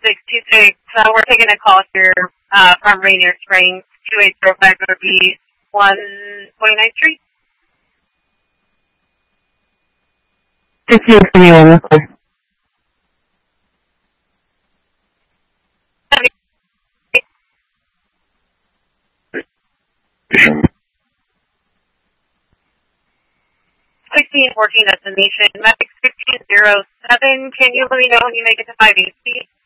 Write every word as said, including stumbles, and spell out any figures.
six two six. Uh, we're taking a call here uh, from Rainier Springs, two eight zero five B one twenty-ninth Street. Just hear from you on this one. sixteen fourteen destination, Mavic fifteen zero seven. Can you let me know when you make it to five eighty?